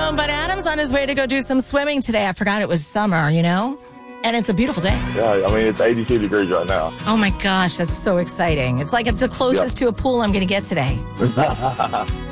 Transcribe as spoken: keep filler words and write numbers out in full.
Um, but Adam's on his way to go do some swimming today. I forgot it was summer, you know? And it's a beautiful day. Yeah, I mean, it's eighty-two degrees right now. Oh, my gosh, that's so exciting. It's like it's the closest Yep. to a pool I'm going to get today.